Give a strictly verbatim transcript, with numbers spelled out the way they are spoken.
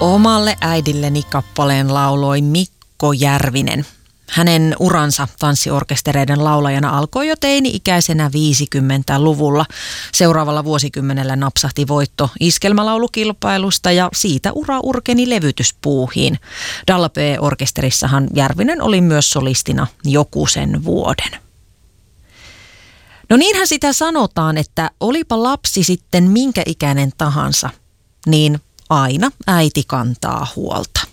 Omalle äidilleni kappaleen lauloi Mikko Järvinen. Hänen uransa tanssiorkestereiden laulajana alkoi jo teini-ikäisenä viisikymmentäluvulla. Seuraavalla vuosikymmenellä napsahti voitto iskelmälaulukilpailusta ja siitä ura urkeni levytyspuuhiin. Dalla B-orkesterissahan Järvinen oli myös solistina joku sen vuoden. No niinhän sitä sanotaan, että olipa lapsi sitten minkä ikäinen tahansa, niin aina äiti kantaa huolta.